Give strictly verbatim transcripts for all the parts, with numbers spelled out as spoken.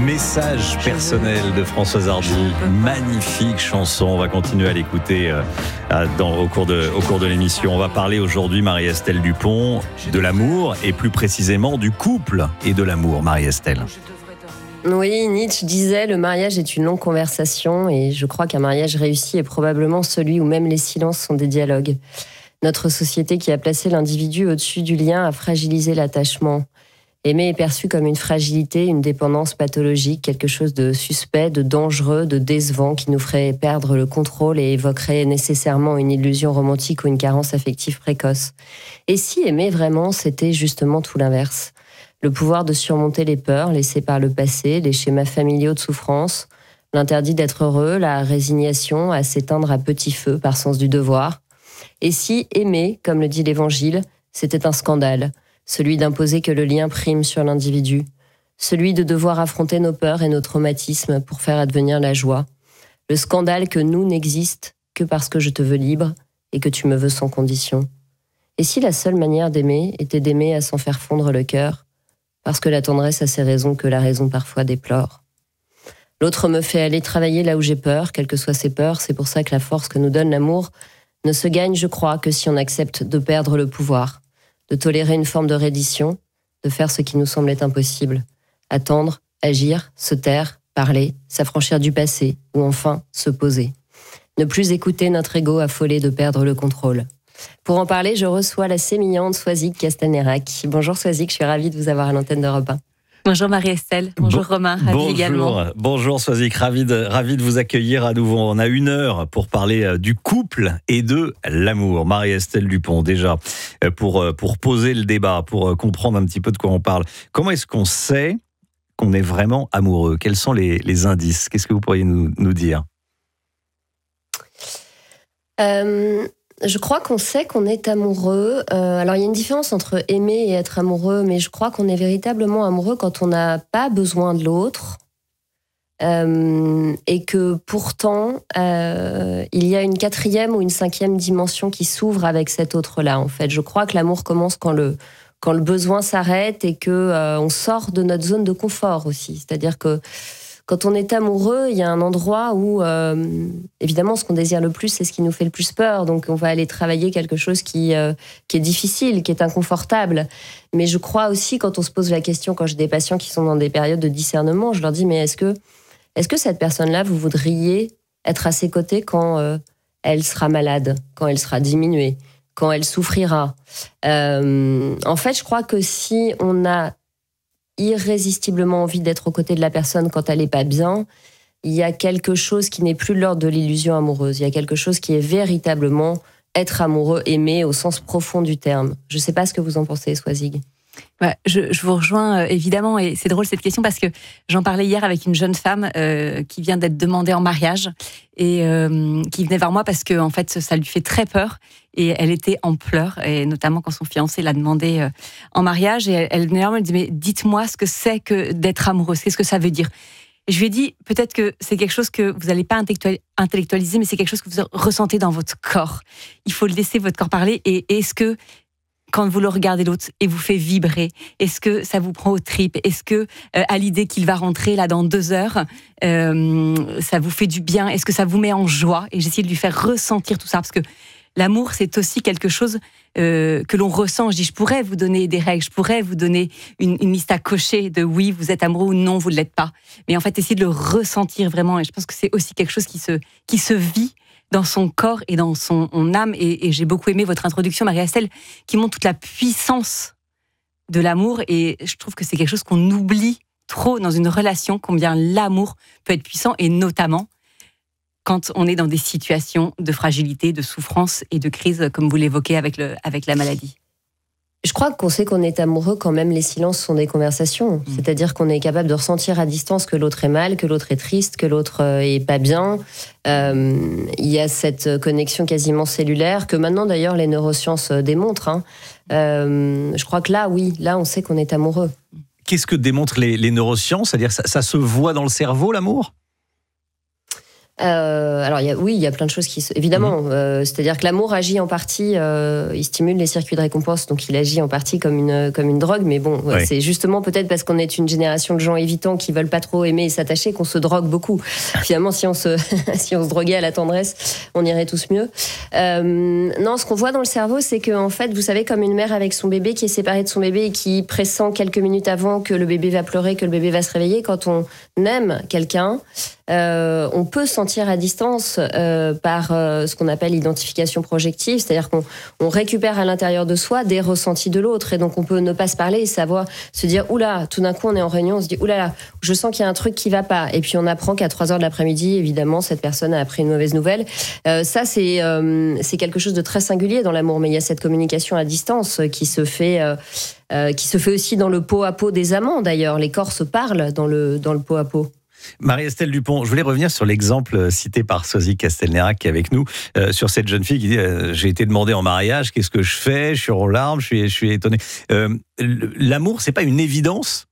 Message personnel de Françoise Hardy, magnifique chanson. On va continuer à l'écouter euh, dans, au cours de, au cours de l'émission. On va parler aujourd'hui, Marie-Estelle Dupont, de l'amour et plus précisément du couple et de l'amour, Marie-Estelle. Oui, Nietzsche disait le mariage est une longue conversation et je crois qu'un mariage réussi est probablement celui où même les silences sont des dialogues. Notre société qui a placé l'individu au-dessus du lien a fragilisé l'attachement. Aimer est perçu comme une fragilité, une dépendance pathologique, quelque chose de suspect, de dangereux, de décevant qui nous ferait perdre le contrôle et évoquerait nécessairement une illusion romantique ou une carence affective précoce. Et si aimer vraiment, c'était justement tout l'inverse ? Le pouvoir de surmonter les peurs laissées par le passé, les schémas familiaux de souffrance, l'interdit d'être heureux, la résignation à s'éteindre à petit feu par sens du devoir. Et si aimer, comme le dit l'Évangile, c'était un scandale ? Celui d'imposer que le lien prime sur l'individu, celui de devoir affronter nos peurs et nos traumatismes pour faire advenir la joie, le scandale que nous n'existe que parce que je te veux libre et que tu me veux sans condition. Et si la seule manière d'aimer était d'aimer à s'en faire fondre le cœur, parce que la tendresse a ses raisons que la raison parfois déplore. L'autre me fait aller travailler là où j'ai peur, quelles que soient ses peurs, c'est pour ça que la force que nous donne l'amour ne se gagne, je crois, que si on accepte de perdre le pouvoir, de tolérer une forme de reddition, de faire ce qui nous semblait impossible. Attendre, agir, se taire, parler, s'affranchir du passé, ou enfin se poser. Ne plus écouter notre ego affolé de perdre le contrôle. Pour en parler, je reçois la sémillante Soisig Castanérac. Bonjour Soisig, je suis ravie de vous avoir à l'antenne d'Europe un. Bonjour Marie-Estelle, bonjour bon, Romain, ravi bonjour, également. Bonjour Soisig, ravi de, ravi de vous accueillir à nouveau. On a une heure pour parler du couple et de l'amour. Marie-Estelle Dupont, déjà, pour, pour poser le débat, pour comprendre un petit peu de quoi on parle. Comment est-ce qu'on sait qu'on est vraiment amoureux ? Quels sont les, les indices ? Qu'est-ce que vous pourriez nous, nous dire ? euh... Je crois qu'on sait qu'on est amoureux. Euh, alors, il y a une différence entre aimer et être amoureux, mais je crois qu'on est véritablement amoureux quand on n'a pas besoin de l'autre euh, et que pourtant, euh, il y a une quatrième ou une cinquième dimension qui s'ouvre avec cet autre-là. En fait, je crois que l'amour commence quand le, quand le besoin s'arrête et qu'on euh, sort de notre zone de confort aussi. C'est-à-dire que quand on est amoureux, il y a un endroit où, euh, évidemment, ce qu'on désire le plus, c'est ce qui nous fait le plus peur. Donc, on va aller travailler quelque chose qui, euh, qui est difficile, qui est inconfortable. Mais je crois aussi, quand on se pose la question, quand j'ai des patients qui sont dans des périodes de discernement, je leur dis, mais est-ce que, est-ce que cette personne-là, vous voudriez être à ses côtés quand euh, elle sera malade, quand elle sera diminuée, quand elle souffrira ? euh, En fait, je crois que si on a irrésistiblement envie d'être aux côtés de la personne quand elle n'est pas bien, il y a quelque chose qui n'est plus de l'ordre de l'illusion amoureuse. Il y a quelque chose qui est véritablement être amoureux, aimer au sens profond du terme. Je ne sais pas ce que vous en pensez, Soisig. Ouais, je, je vous rejoins euh, évidemment, et c'est drôle cette question parce que j'en parlais hier avec une jeune femme euh, qui vient d'être demandée en mariage et euh, qui venait vers moi parce que en fait ça lui fait très peur et elle était en pleurs, et notamment quand son fiancé l'a demandé euh, en mariage, et elle, elle venait vers moi, elle me dit mais dites-moi ce que c'est que d'être amoureuse, qu'est-ce que ça veut dire ? Et je lui ai dit peut-être que c'est quelque chose que vous n'allez pas intellectualiser, mais c'est quelque chose que vous ressentez dans votre corps. Il faut laisser votre corps parler. Et est-ce que quand vous le regardez l'autre et vous fait vibrer, est-ce que ça vous prend aux tripes ? Est-ce que euh, à l'idée qu'il va rentrer là dans deux heures, euh, ça vous fait du bien ? Est-ce que ça vous met en joie ? Et j'essaie de lui faire ressentir tout ça, parce que l'amour, c'est aussi quelque chose euh, que l'on ressent. Je dis, je pourrais vous donner des règles, je pourrais vous donner une, une liste à cocher de oui, vous êtes amoureux ou non, vous ne l'êtes pas. Mais en fait, essayer de le ressentir vraiment. Et je pense que c'est aussi quelque chose qui se, qui se vit dans son corps et dans son âme. Et, et j'ai beaucoup aimé votre introduction, Marie-Estelle, qui montre toute la puissance de l'amour. Et je trouve que c'est quelque chose qu'on oublie trop dans une relation, combien l'amour peut être puissant, et notamment quand on est dans des situations de fragilité, de souffrance et de crise, comme vous l'évoquez avec, le, avec la maladie. Je crois qu'on sait qu'on est amoureux quand même les silences sont des conversations. Mmh. C'est-à-dire qu'on est capable de ressentir à distance que l'autre est mal, que l'autre est triste, que l'autre est pas bien. Euh, il y a cette connexion quasiment cellulaire que maintenant d'ailleurs les neurosciences démontrent. Hein. Euh, je crois que là, oui, là on sait qu'on est amoureux. Qu'est-ce que démontrent les, les neurosciences ? C'est-à-dire ça, ça se voit dans le cerveau, l'amour ? Euh, alors, il y a, oui, il y a plein de choses qui... Évidemment, mmh. euh, c'est-à-dire que l'amour agit en partie, euh, il stimule les circuits de récompense, donc il agit en partie comme une, comme une drogue, mais bon, ouais. c'est justement peut-être parce qu'on est une génération de gens évitants qui veulent pas trop aimer et s'attacher qu'on se drogue beaucoup. Finalement, si on se, si on se droguait à la tendresse, on irait tous mieux. Euh, non, ce qu'on voit dans le cerveau, c'est que, en fait, vous savez, comme une mère avec son bébé qui est séparée de son bébé et qui pressent quelques minutes avant que le bébé va pleurer, que le bébé va se réveiller, quand on aime quelqu'un, Euh, on peut sentir à distance euh, par euh, ce qu'on appelle l'identification projective, c'est-à-dire qu'on on récupère à l'intérieur de soi des ressentis de l'autre, et donc on peut ne pas se parler et savoir se dire oula, tout d'un coup on est en réunion, on se dit oulala, je sens qu'il y a un truc qui va pas, et puis on apprend qu'à trois heures de l'après-midi, évidemment, cette personne a appris une mauvaise nouvelle. Euh, ça c'est euh, c'est quelque chose de très singulier dans l'amour, mais il y a cette communication à distance qui se fait euh, euh, qui se fait aussi dans le pot à pot des amants. D'ailleurs, les corps se parlent dans le dans le pot à pot. Marie-Estelle Dupont, je voulais revenir sur l'exemple cité par Sosie Castelnerac qui est avec nous, euh, sur cette jeune fille qui dit euh, j'ai été demandée en mariage, qu'est-ce que je fais? Je suis en larmes, je suis, je suis étonnée. Euh, l'amour, c'est pas une évidence?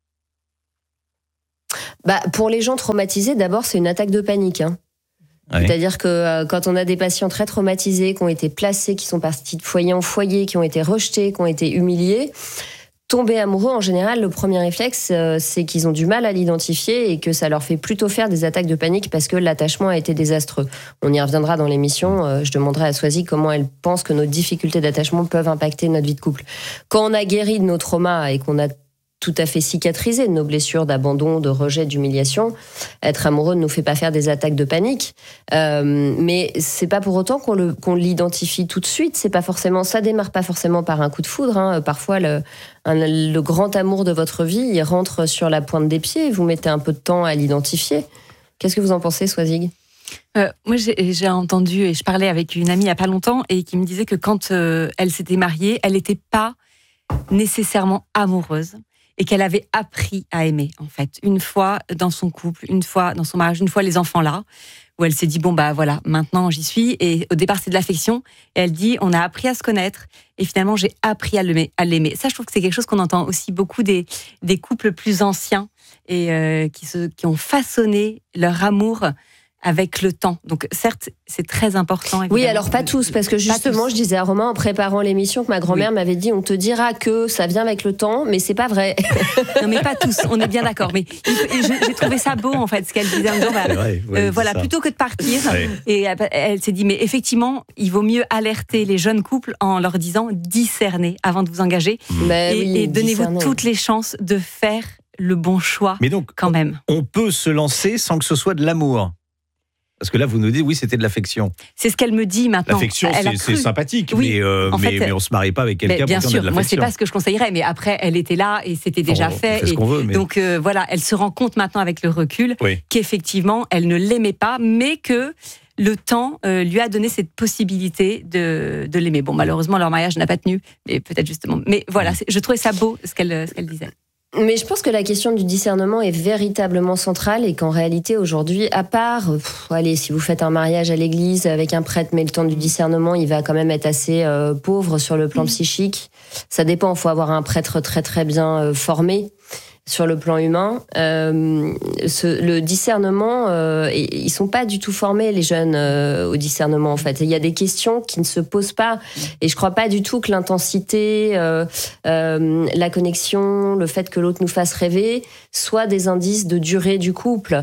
Bah, pour les gens traumatisés, d'abord, c'est une attaque de panique. Hein. Oui. C'est-à-dire que euh, quand on a des patients très traumatisés, qui ont été placés, qui sont partis de foyer en foyer, qui ont été rejetés, qui ont été humiliés, tomber amoureux, en général, le premier réflexe, euh, c'est qu'ils ont du mal à l'identifier et que ça leur fait plutôt faire des attaques de panique parce que l'attachement a été désastreux. On y reviendra dans l'émission. Euh, je demanderai à Soisy comment elle pense que nos difficultés d'attachement peuvent impacter notre vie de couple. Quand on a guéri de nos traumas et qu'on a tout à fait cicatrisé de nos blessures d'abandon, de rejet, d'humiliation, être amoureux ne nous fait pas faire des attaques de panique. Euh, mais c'est pas pour autant qu'on, le, qu'on l'identifie tout de suite. C'est pas forcément, ça démarre pas forcément par un coup de foudre. Hein. Parfois, le, un, le grand amour de votre vie, il rentre sur la pointe des pieds. Vous mettez un peu de temps à l'identifier. Qu'est-ce que vous en pensez, Soisig ? Euh, moi, j'ai, j'ai entendu et je parlais avec une amie il y a pas longtemps et qui me disait que quand euh, elle s'était mariée, elle n'était pas nécessairement amoureuse. Et qu'elle avait appris à aimer, en fait. Une fois dans son couple, une fois dans son mariage, une fois les enfants là, où elle s'est dit, bon, bah voilà, maintenant j'y suis. Et au départ, c'est de l'affection. Et elle dit, on a appris à se connaître. Et finalement, j'ai appris à l'aimer. À l'aimer. Ça, je trouve que c'est quelque chose qu'on entend aussi beaucoup des, des couples plus anciens et euh, qui, se, qui ont façonné leur amour avec le temps. Donc certes, c'est très important. Oui, alors pas tous, parce que justement, je disais à Romain en préparant l'émission que ma grand-mère oui. m'avait dit, on te dira que ça vient avec le temps, mais c'est pas vrai. Non, mais pas tous, on est bien d'accord. Mais j'ai trouvé ça beau, en fait, ce qu'elle disait. En disant, bah, vrai, oui, euh, voilà, ça. Plutôt que de partir. Oui. Et elle s'est dit, mais effectivement, il vaut mieux alerter les jeunes couples en leur disant, discernez avant de vous engager. Mmh. Et, oui, et donnez-vous toutes les chances de faire le bon choix, mais donc, quand même. On peut se lancer sans que ce soit de l'amour. Parce que là, vous nous dites, oui, c'était de l'affection. C'est ce qu'elle me dit maintenant. L'affection, c'est, c'est sympathique, oui, mais, euh, mais, fait, mais on ne se marie pas avec quelqu'un bien pour sûr, de l'affection. Moi, c'est pas ce que je conseillerais, mais après, elle était là et c'était déjà enfin, fait. On fait ce et qu'on veut, mais... Donc euh, voilà, elle se rend compte maintenant avec le recul oui. qu'effectivement, elle ne l'aimait pas, mais que le temps euh, lui a donné cette possibilité de, de l'aimer. Bon, malheureusement, leur mariage n'a pas tenu, mais peut-être justement. Mais voilà, c'est, je trouvais ça beau, ce qu'elle, ce qu'elle disait. Mais je pense que la question du discernement est véritablement centrale et qu'en réalité, aujourd'hui, à part, pff, allez, si vous faites un mariage à l'église avec un prêtre, mais le temps du discernement, il va quand même être assez euh, pauvre sur le plan mmh. psychique. Ça dépend, il faut avoir un prêtre très très bien euh, formé sur le plan humain. Euh, ce, le discernement, euh, ils sont pas du tout formés, les jeunes, euh, au discernement, en fait. Il y a des questions qui ne se posent pas. Et je crois pas du tout que l'intensité, euh, euh, la connexion, le fait que l'autre nous fasse rêver, soient des indices de durée du couple.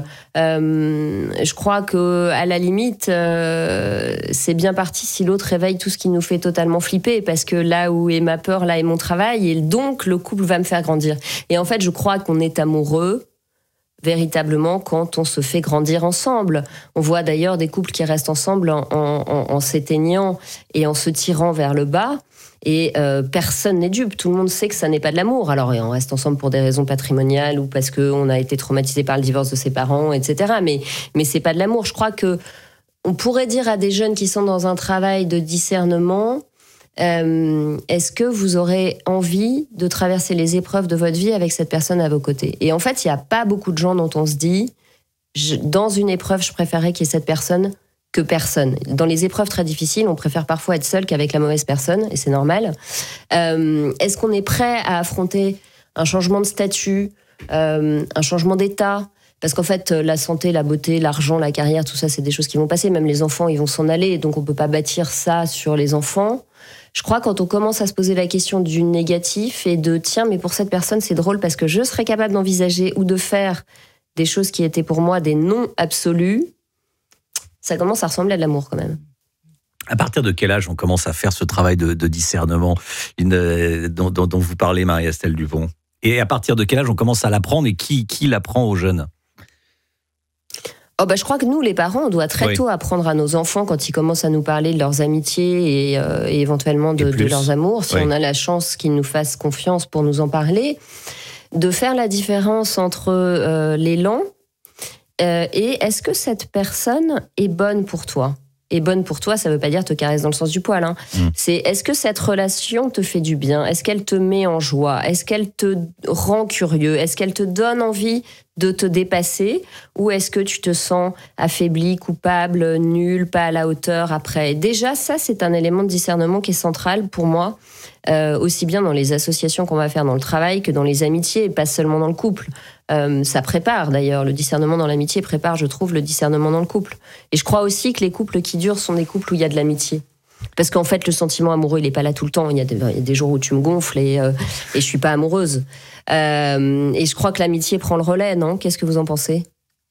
Euh, je crois que, à la limite, euh, c'est bien parti si l'autre réveille tout ce qui nous fait totalement flipper, parce que là où est ma peur, là est mon travail, et donc le couple va me faire grandir. Et en fait, je crois qu'on est amoureux véritablement quand on se fait grandir ensemble. On voit d'ailleurs des couples qui restent ensemble en, en, en s'éteignant et en se tirant vers le bas, et euh, personne n'est dupe, tout le monde sait que ça n'est pas de l'amour. Alors on reste ensemble pour des raisons patrimoniales ou parce qu'on a été traumatisé par le divorce de ses parents, et cetera. Mais, mais c'est pas de l'amour. Je crois que on pourrait dire à des jeunes qui sont dans un travail de discernement, Euh, est-ce que vous aurez envie de traverser les épreuves de votre vie avec cette personne à vos côtés? Et en fait, il n'y a pas beaucoup de gens dont on se dit, je, dans une épreuve, je préférerais qu'il y ait cette personne que personne. Dans les épreuves très difficiles, on préfère parfois être seul qu'avec la mauvaise personne, et c'est normal. Euh, est-ce qu'on est prêt à affronter un changement de statut, euh, un changement d'état, Parce qu'en fait, la santé, la beauté, l'argent, la carrière, tout ça, c'est des choses qui vont passer. Même les enfants, ils vont s'en aller. Donc, on peut pas bâtir ça sur les enfants. Je crois quand on commence à se poser la question du négatif et de tiens, mais pour cette personne, c'est drôle parce que je serais capable d'envisager ou de faire des choses qui étaient pour moi des non absolus, ça commence à ressembler à de l'amour quand même. À partir de quel âge on commence à faire ce travail de, de discernement une, dont, dont, dont vous parlez, Marie-Estelle Dupont ? Et à partir de quel âge on commence à l'apprendre et qui, qui l'apprend aux jeunes ? Oh bah je crois que nous, les parents, on doit très oui. tôt apprendre à nos enfants quand ils commencent à nous parler de leurs amitiés et, euh, et éventuellement de, de leurs amours, si oui. on a la chance qu'ils nous fassent confiance pour nous en parler, de faire la différence entre euh, l'élan euh, et est-ce que cette personne est bonne pour toi ? Et bonne pour toi, ça veut pas dire te caresse dans le sens du poil. Hein. Mmh. C'est est-ce que cette relation te fait du bien ? Est-ce qu'elle te met en joie ? Est-ce qu'elle te rend curieux ? Est-ce qu'elle te donne envie de te dépasser ? Ou est-ce que tu te sens affaibli, coupable, nul, pas à la hauteur après ? Déjà, ça, c'est un élément de discernement qui est central pour moi, euh, aussi bien dans les associations qu'on va faire dans le travail que dans les amitiés, et pas seulement dans le couple. Euh, ça prépare d'ailleurs, le discernement dans l'amitié prépare, je trouve, le discernement dans le couple. Et je crois aussi que les couples qui durent sont des couples où il y a de l'amitié. Parce qu'en fait, le sentiment amoureux, il n'est pas là tout le temps. Il y a des, il y a des jours où tu me gonfles et, euh, et je suis pas amoureuse. Euh, et je crois que l'amitié prend le relais, non ? Qu'est-ce que vous en pensez ?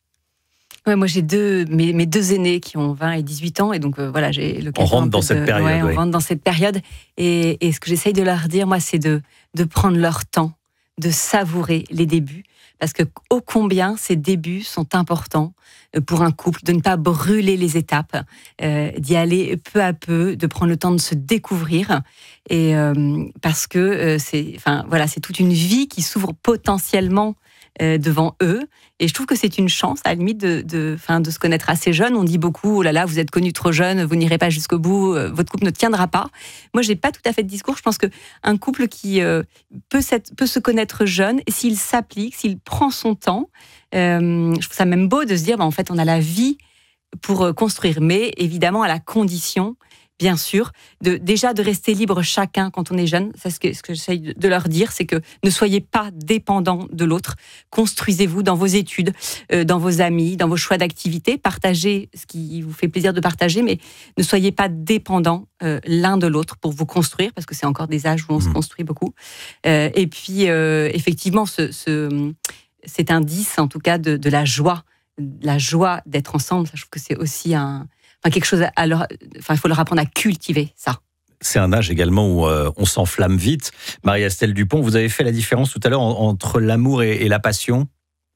Ouais, moi j'ai deux mes, mes deux aînés qui ont vingt et dix-huit ans et donc euh, voilà, j'ai l'occasion. On rentre dans de, cette période. Ouais, oui. On rentre dans cette période et, et ce que j'essaye de leur dire, moi, c'est de de prendre leur temps, de savourer les débuts. Parce que ô combien ces débuts sont importants pour un couple, de ne pas brûler les étapes, euh, d'y aller peu à peu, de prendre le temps de se découvrir, et euh, parce que euh, c'est, enfin voilà, c'est toute une vie qui s'ouvre potentiellement euh, devant eux. Et je trouve que c'est une chance, à la limite, de, de, enfin, de se connaître assez jeune. On dit beaucoup, oh là là, vous êtes connu trop jeune, vous n'irez pas jusqu'au bout, euh, votre couple ne tiendra pas. Moi, j'ai pas tout à fait de discours. Je pense qu'un couple qui euh, peut, peut se connaître jeune, s'il s'applique, s'il prend son temps, euh, je trouve ça même beau de se dire, bah, en fait, on a la vie pour construire. Mais évidemment, à la condition, bien sûr, de, déjà de rester libre chacun quand on est jeune. C'est ce que, ce que j'essaie de leur dire, c'est que ne soyez pas dépendants de l'autre. Construisez-vous dans vos études, euh, dans vos amis, dans vos choix d'activités. Partagez ce qui vous fait plaisir de partager, mais ne soyez pas dépendants euh, l'un de l'autre pour vous construire, parce que c'est encore des âges où on mmh. se construit beaucoup. Euh, et puis, euh, effectivement, ce, ce, cet indice, en tout cas, de, de la joie, la joie d'être ensemble, ça, je trouve que c'est aussi un... Enfin, quelque chose à leur, enfin, il faut leur apprendre à cultiver ça. C'est un âge également où euh, on s'enflamme vite. Marie-Estelle Dupont, vous avez fait la différence tout à l'heure en, entre l'amour et, et la passion ?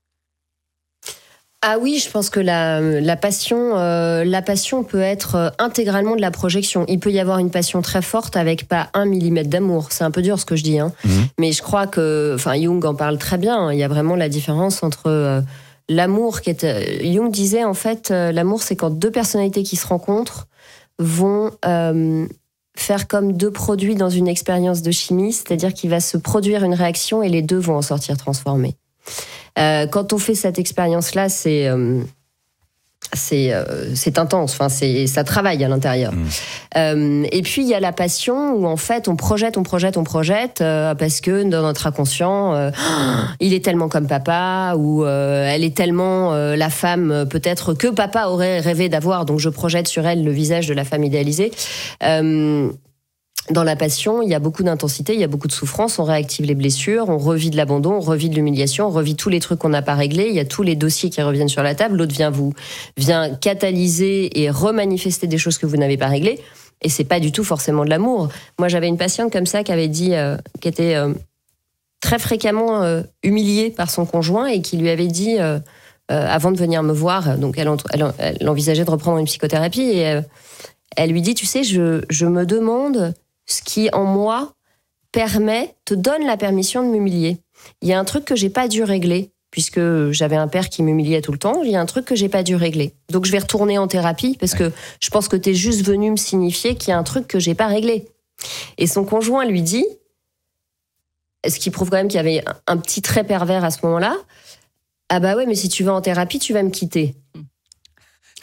Ah oui, je pense que la, la passion, euh, la passion peut être intégralement de la projection. Il peut y avoir une passion très forte avec pas un millimètre d'amour. C'est un peu dur ce que je dis, hein. Mmh. Mais je crois que, enfin, Jung en parle très bien. Il y a vraiment la différence entre euh, l'amour qui est... Jung disait, en fait, euh, l'amour, c'est quand deux personnalités qui se rencontrent vont euh, faire comme deux produits dans une expérience de chimie, c'est-à-dire qu'il va se produire une réaction et les deux vont en sortir transformés. Euh, quand on fait cette expérience-là, c'est... Euh, c'est euh, c'est intense, enfin c'est ça travaille à l'intérieur. Mmh. Euh, et puis il y a la passion où en fait on projette, on projette, on projette euh, parce que dans notre inconscient, euh, il est tellement comme papa ou euh, elle est tellement euh, la femme euh, peut-être que papa aurait rêvé d'avoir, donc je projette sur elle le visage de la femme idéalisée. Euh, Dans la passion, il y a beaucoup d'intensité, il y a beaucoup de souffrance, on réactive les blessures, on revit de l'abandon, on revit de l'humiliation, on revit tous les trucs qu'on n'a pas réglés, il y a tous les dossiers qui reviennent sur la table, l'autre vient vous vient catalyser et remanifester des choses que vous n'avez pas réglées, et c'est pas du tout forcément de l'amour. Moi, j'avais une patiente comme ça qui avait dit, euh, qui était euh, très fréquemment euh, humiliée par son conjoint et qui lui avait dit, euh, euh, avant de venir me voir, donc elle, elle, elle envisageait de reprendre une psychothérapie, et euh, elle lui dit, tu sais, je, je me demande ce qui, en moi, permet, te donne la permission de m'humilier. Il y a un truc que j'ai pas dû régler, puisque j'avais un père qui m'humiliait tout le temps, il y a un truc que j'ai pas dû régler. Donc je vais retourner en thérapie, parce que je pense que t'es juste venu me signifier qu'il y a un truc que j'ai pas réglé. Et son conjoint lui dit, ce qui prouve quand même qu'il y avait un petit trait pervers à ce moment-là, ah bah ouais, mais si tu vas en thérapie, tu vas me quitter.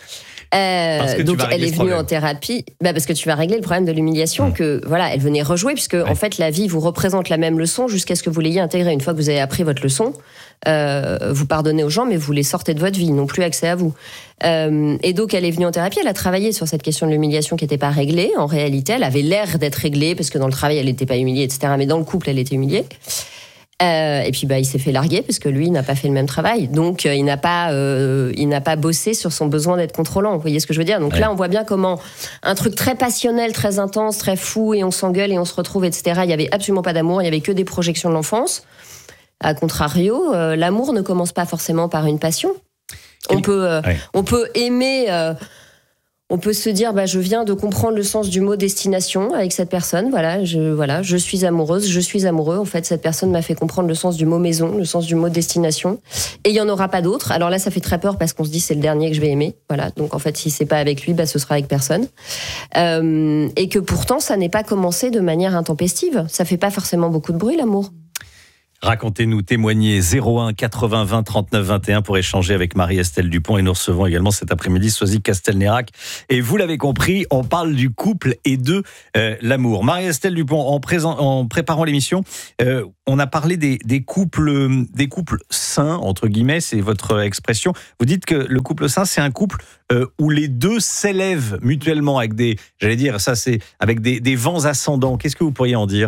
Euh, parce que donc tu vas elle est venue problème. en thérapie, bah parce que tu vas régler le problème de l'humiliation. Mmh. Que voilà, elle venait rejouer puisque ouais. en fait la vie vous représente la même leçon jusqu'à ce que vous l'ayez intégrée. Une fois que vous avez appris votre leçon, euh, vous pardonnez aux gens, mais vous les sortez de votre vie, ils n'ont plus accès à vous. Euh, et donc elle est venue en thérapie, elle a travaillé sur cette question de l'humiliation qui n'était pas réglée. En réalité, elle avait l'air d'être réglée parce que dans le travail elle n'était pas humiliée, et cetera. Mais dans le couple, elle était humiliée. Euh, et puis bah, il s'est fait larguer parce que lui il n'a pas fait le même travail, donc euh, il n'a pas euh, il n'a pas bossé sur son besoin d'être contrôlant. Vous voyez ce que je veux dire? Donc ouais. Là on voit bien comment un truc très passionnel, très intense, très fou, et on s'engueule et on se retrouve, et cetera. Il y avait absolument pas d'amour, il y avait que des projections de l'enfance. A contrario, euh, l'amour ne commence pas forcément par une passion. On peut euh, ouais. on peut aimer. Euh, On peut se dire, bah, je viens de comprendre le sens du mot destination avec cette personne. Voilà, je, voilà, je suis amoureuse, je suis amoureux. En fait, cette personne m'a fait comprendre le sens du mot maison, le sens du mot destination. Et il n'y en aura pas d'autres. Alors là, ça fait très peur parce qu'on se dit, c'est le dernier que je vais aimer. Voilà. Donc en fait, si c'est pas avec lui, bah, ce sera avec personne. Euh, et que pourtant, ça n'est pas commencé de manière intempestive. Ça fait pas forcément beaucoup de bruit, l'amour. Racontez-nous, témoignez zéro un quatre-vingts vingt trente-neuf vingt et un pour échanger avec Marie-Estelle Dupont, et nous recevons également cet après-midi Soisy Castelnerac. Et vous l'avez compris, on parle du couple et de euh, l'amour. Marie-Estelle Dupont, en, présent, en préparant l'émission, euh, on a parlé des, des couples, des couples sains, entre guillemets, c'est votre expression. Vous dites que le couple sain, c'est un couple euh, où les deux s'élèvent mutuellement avec des, j'allais dire, ça c'est avec des, des vents ascendants. Qu'est-ce que vous pourriez en dire ?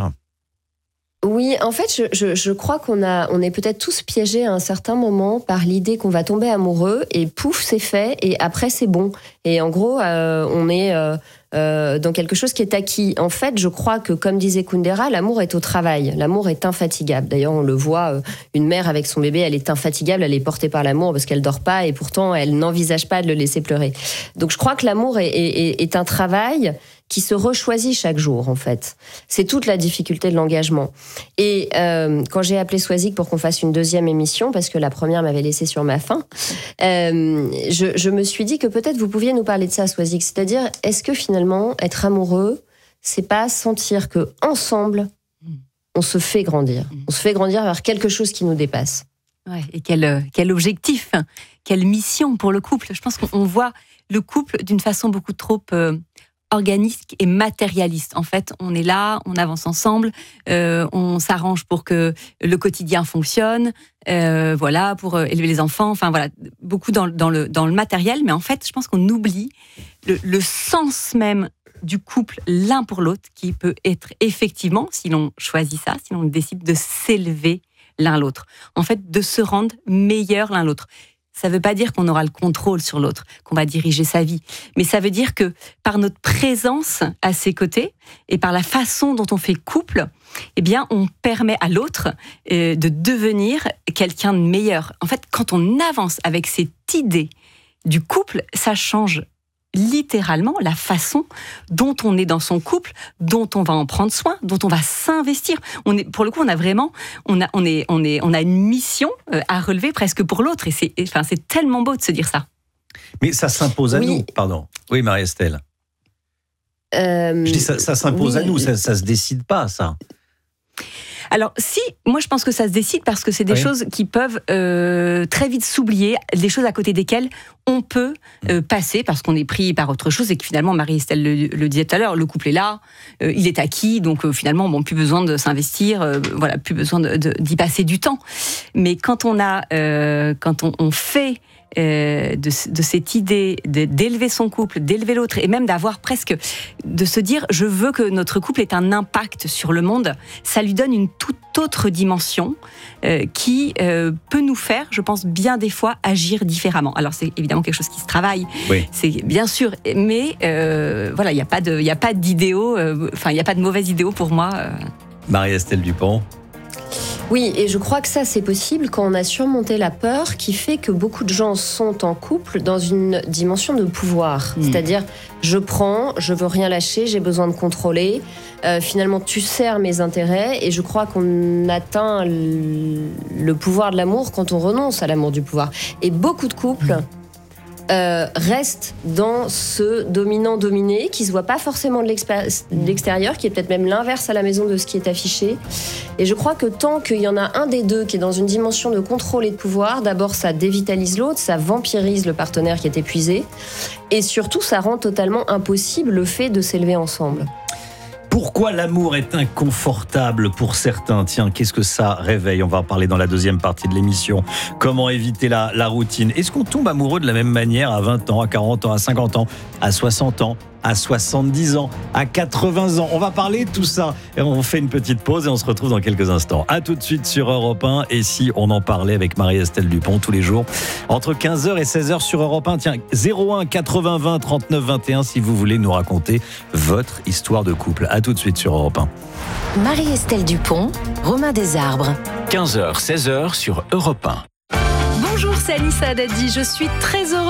Oui, en fait, je, je, je crois qu'on a, on est peut-être tous piégés à un certain moment par l'idée qu'on va tomber amoureux et pouf, c'est fait et après c'est bon. Et en gros, euh, on est euh, euh, dans quelque chose qui est acquis. En fait, je crois que, comme disait Kundera, l'amour est au travail. L'amour est infatigable. D'ailleurs, on le voit, euh, une mère avec son bébé, elle est infatigable, elle est portée par l'amour parce qu'elle dort pas et pourtant elle n'envisage pas de le laisser pleurer. Donc, je crois que l'amour est, est, est un travail qui se rechoisit chaque jour, en fait. C'est toute la difficulté de l'engagement. Et euh, quand j'ai appelé Soisy pour qu'on fasse une deuxième émission, parce que la première m'avait laissé sur ma faim, euh, je, je me suis dit que peut-être vous pouviez nous parler de ça, Soisy. C'est-à-dire, est-ce que finalement, être amoureux, c'est pas sentir que ensemble, on se fait grandir. On se fait grandir vers quelque chose qui nous dépasse. Ouais, et quel, quel objectif, quelle mission pour le couple. Je pense qu'on voit le couple d'une façon beaucoup trop... Euh, organique et matérialiste. En fait, on est là, on avance ensemble, euh, on s'arrange pour que le quotidien fonctionne, euh, voilà, pour élever les enfants, enfin voilà, beaucoup dans, dans, le, dans le matériel, mais en fait, je pense qu'on oublie le, le sens même du couple l'un pour l'autre, qui peut être effectivement, si l'on choisit ça, si l'on décide de s'élever l'un l'autre, en fait, de se rendre meilleur l'un l'autre. Ça ne veut pas dire qu'on aura le contrôle sur l'autre, qu'on va diriger sa vie. Mais ça veut dire que par notre présence à ses côtés et par la façon dont on fait couple, eh bien, on permet à l'autre euh, de devenir quelqu'un de meilleur. En fait, quand on avance avec cette idée du couple, ça change littéralement la façon dont on est dans son couple, dont on va en prendre soin, dont on va s'investir. On est, pour le coup, on a vraiment, on a, on est, on est, on a une mission à relever presque pour l'autre, et c'est, enfin, c'est tellement beau de se dire ça. Mais ça s'impose à oui. nous, pardon. Oui, Marie-Estelle. Euh, Je dis ça, ça s'impose oui. à nous, ça, ça se décide pas, ça. Alors si, moi je pense que ça se décide parce que c'est des oui. choses qui peuvent euh, très vite s'oublier, des choses à côté desquelles on peut euh, passer parce qu'on est pris par autre chose et que finalement, Marie-Estelle le, le disait tout à l'heure, le couple est là, euh, il est acquis, donc euh, finalement, bon, plus besoin de s'investir, euh, voilà, plus besoin de, de, d'y passer du temps. Mais quand on a, euh, quand on, on fait Euh, de, de cette idée de, d'élever son couple, d'élever l'autre, et même d'avoir presque, de se dire je veux que notre couple ait un impact sur le monde, ça lui donne une toute autre dimension euh, qui euh, peut nous faire, je pense, bien des fois agir différemment. Alors c'est évidemment quelque chose qui se travaille, oui. c'est bien sûr, mais euh, voilà, il n'y a pas de, il n'y a pas d'idéaux, enfin euh, il n'y a pas de mauvais idéaux pour moi. Euh. Marie-Estelle Dupont. Oui, et je crois que ça, c'est possible quand on a surmonté la peur qui fait que beaucoup de gens sont en couple dans une dimension de pouvoir. Mmh. C'est-à-dire, je prends, je veux rien lâcher, j'ai besoin de contrôler. Euh, finalement, tu sers mes intérêts. Et je crois qu'on atteint le pouvoir de l'amour quand on renonce à l'amour du pouvoir. Et beaucoup de couples... Mmh. euh, reste dans ce dominant-dominé qui se voit pas forcément de l'extérieur, qui est peut-être même l'inverse à la maison de ce qui est affiché. Et je crois que tant qu'il y en a un des deux qui est dans une dimension de contrôle et de pouvoir, d'abord ça dévitalise l'autre, ça vampirise le partenaire qui est épuisé, et surtout ça rend totalement impossible le fait de s'élever ensemble. Pourquoi l'amour est inconfortable pour certains ? Tiens, qu'est-ce que ça réveille ? On va en parler dans la deuxième partie de l'émission. Comment éviter la, la routine ? Est-ce qu'on tombe amoureux de la même manière à vingt ans, à quarante ans, à cinquante ans, à soixante ans, à soixante-dix ans, à quatre-vingts ans ? On va parler de tout ça. Et on fait une petite pause et on se retrouve dans quelques instants. A tout de suite sur Europe un. Et si on en parlait avec Marie-Estelle Dupont tous les jours, entre quinze heures et seize heures sur Europe un. Tiens, zéro un quatre-vingts vingt trente-neuf vingt et un si vous voulez nous raconter votre histoire de couple. A tout de suite sur Europe un. Marie-Estelle Dupont, Romain Desarbres. quinze heures, seize heures sur Europe un. Bonjour, c'est Anissa Haddadi. Je suis très heureuse